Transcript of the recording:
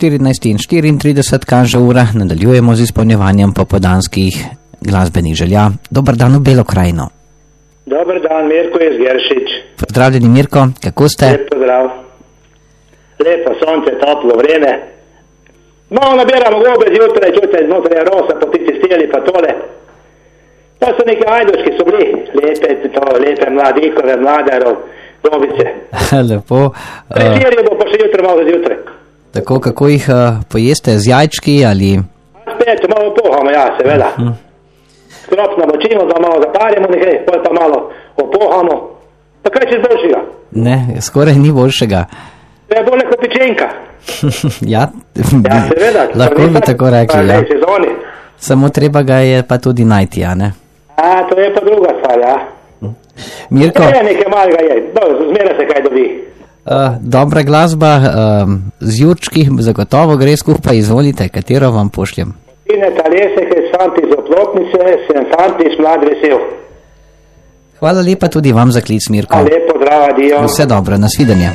14:34 kaže ura, nadaljujemo z izpolnjevanjem popoldanskih glasbenih želja. Dobar dan v Belo krajino. Dobar dan, Mirko iz Geršič. Pozdravljeni Mirko, kako ste? Lep pozdrav. Lepo sonce, toplo vreme. Malo nabiramo gobe zjutraj, čujte znotraj rosa, po tici stijeli pa tole. To so neke ajduški so bili, lepe mladikove, mladarov, dobice. Lepo. Preširje bo pa še jutro malo zjutraj. Tako, kako jih pojeste, z jajčki ali? Spet malo pohamo, ja, seveda. Skrop namočimo, da malo zaparjamo nekaj, pa pa malo opohamo. Pa kaj čez boljšega? Ne, skoraj ni boljšega. To je bolje kot pečenka. Ja, seveda. lahko bi tako rekli, ja. Sezoni. Samo treba ga je pa tudi najti, a ne? A, to je pa druga stvar, ja. Mirko, Nekaj malega je, zmeraj se kaj dobi. dobra glasba, z jurčki zagotovo gre skupaj, izvolite, katero vam pošljem. Tine Taleseke, Santi iz Oplotnice, sem Santi iz Mlad Vesel. Hvala lepa tudi vam za klic, Mirko. Lepo, zdrav, adijo. Vse dobro, nasvidenje.